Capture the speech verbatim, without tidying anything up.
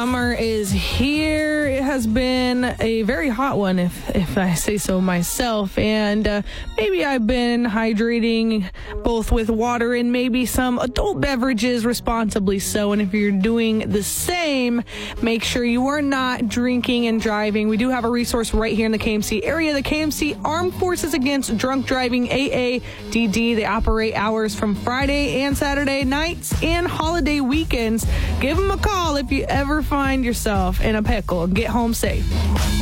Summer is here. It has been a very hot one, if if I say so myself. And uh, maybe I've been hydrating both with water and maybe some adult beverages responsibly so. And if you're doing the same, make sure you are not drinking and driving. We do have a resource right here in the K M C area. The K M C Armed Forces Against Drunk Driving, A A D D. They operate hours from Friday and Saturday nights and holiday weekends. Give them a call if you ever find yourself in a pickle. Get home safe.